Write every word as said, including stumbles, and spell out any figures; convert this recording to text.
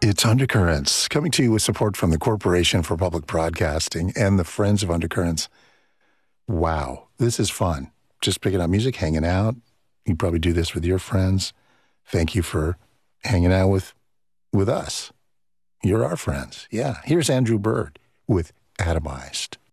It's Undercurrents, coming to you with support from the Corporation for Public Broadcasting and the Friends of Undercurrents. Wow, this is fun. Just picking up music, hanging out. You probably do this with your friends. Thank you for hanging out with, with us. You're our friends. Yeah, here's Andrew Bird with Atomized.